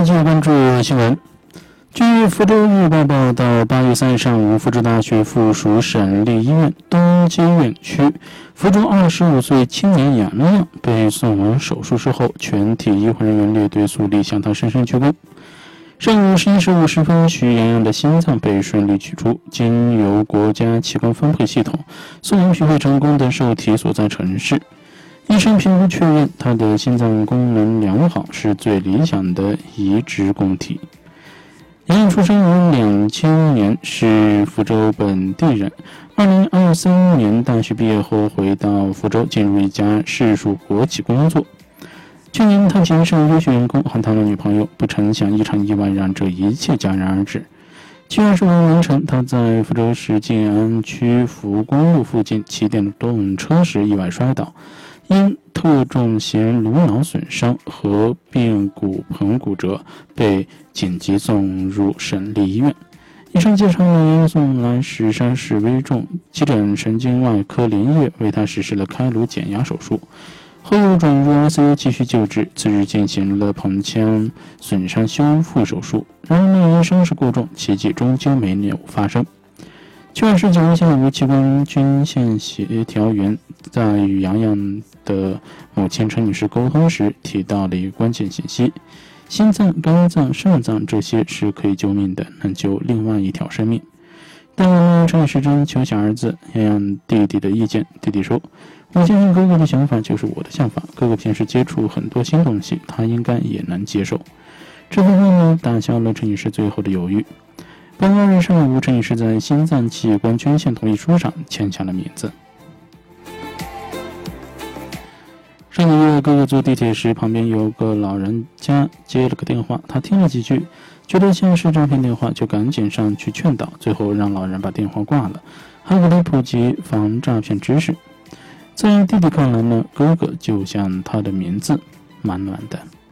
继续关注新闻。据福州日报报道，8月3日上午，福州大学附属省立医院东街院区福州25岁青年杨洋被送往手术室后，全体医护人员列队肃立，向他深深鞠躬。上午11时50分，徐洋洋的心脏被顺利取出，经由国家器官分配系统送往匹配成功的受体所在城市。医生评估确认，他的心脏功能良好，是最理想的移植供体。杨洋出生于2000年，是福州本地人。2023年大学毕业后回到福州，进入一家市属国企工作。去年他结识优秀员工和他的女朋友，不成想一场意外让这一切戛然而止。7月25日凌晨，他在福州市静安区福光路附近骑电动车时意外摔倒，因特重弦颅脑损伤和髌骨盆骨折，被紧急送入省立医院。医生介绍了送来时伤势危重，急诊神经外科连夜为他实施了开颅减压手术，后又转入 ICU 继续救治。次日进行了盆腔损伤修复手术，然而因伤势过重，奇迹终究没有发生。7月19日下午，器官捐献协调员在与杨洋的母亲陈女士沟通时提到了一个关键信息：心脏、肝脏、肾脏这些是可以救命的，能救另外一条生命。当我们陈女士征求小儿子杨洋弟弟的意见，弟弟说：“我相信哥哥的想法就是我的想法，哥哥平时接触很多新东西，他应该也能接受。”这番话呢，打消了陈女士最后的犹豫。8月2日上午，陈女士在心脏器官捐献同意书上签下了名字。上个月，哥哥坐地铁时，旁边有个老人家接了个电话，他听了几句，觉得像是诈骗电话，就赶紧上去劝导，最后让老人把电话挂了，还给他普及防诈骗知识。在弟弟看来呢，哥哥就像他的名字，满暖的。